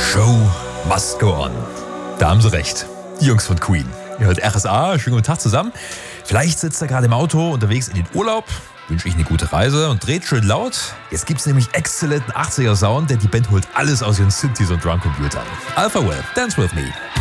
Show must go on. Da haben sie recht. Die Jungs von Queen. Ihr hört RSA, schönen guten Tag zusammen. Vielleicht sitzt ihr gerade im Auto unterwegs in den Urlaub. Wünsche ich eine gute Reise und dreht schön laut. Jetzt gibt's nämlich exzellenten 80er Sound, denn die Band holt alles aus ihren Synthes und Drumcomputern. Alpha Well, Dance With Me.